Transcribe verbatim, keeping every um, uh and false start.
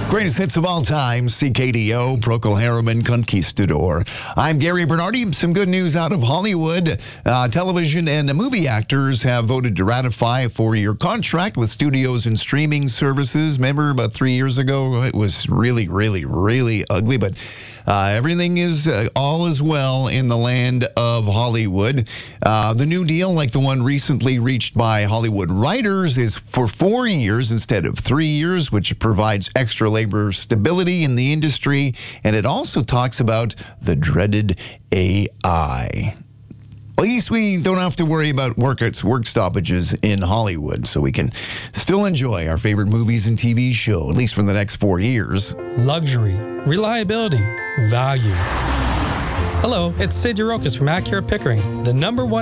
Greatest hits of all time, C K D O, Procol Harum, Conquistador. I'm Gary Bernardi. Some good news out of Hollywood. Uh, television and movie actors have voted to ratify a four-year contract with studios and streaming services. Remember about three years ago, it was really, really, really ugly, but uh, everything is uh, all is well in the land of Hollywood. Uh, the new deal, like the one recently reached by Hollywood writers, is for four years instead of three years, which provides extra labor stability in the industry, and it also talks about the dreaded A I. At least we don't have to worry about work, work stoppages in Hollywood, so we can still enjoy our favorite movies and T V show, at least for the next four years. Luxury, reliability, value. Hello, it's Sid Yarokas from Acura Pickering, the number one